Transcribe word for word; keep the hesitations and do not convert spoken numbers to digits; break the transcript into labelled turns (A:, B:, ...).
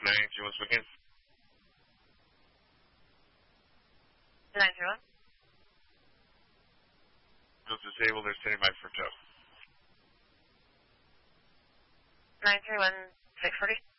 A: nine two one, again.
B: nine three one.
A: Those disabled, they're standing by for tow.
B: nine three one, six forty.